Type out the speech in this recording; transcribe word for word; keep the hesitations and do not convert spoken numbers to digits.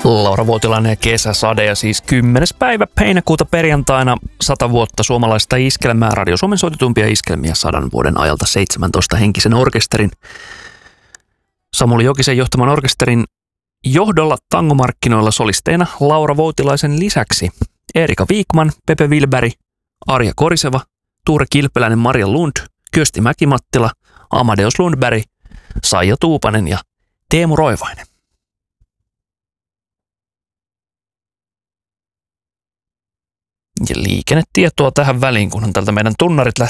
Laura Voutilainen ja Kesäsade ja siis kymmenes päivä heinäkuuta perjantaina sata vuotta suomalaista iskelmää, Radio Suomen soititumpia iskelmiä sadan vuoden ajalta seitsemäntoista henkisen orkesterin. Samuli Jokisen johtaman orkesterin johdolla tangomarkkinoilla solisteina Laura Voutilaisen lisäksi Erika Viikman, Pepe Wilberg, Arja Koriseva, Tuure Kilpeläinen, Marja Lund, Kyösti Mäkimattila, Amadeus Lundberg, Saija Tuupanen ja Teemu Roivainen. Ja liikennetietoa tähän väliin, kunhan tältä meidän tunnarit lähtee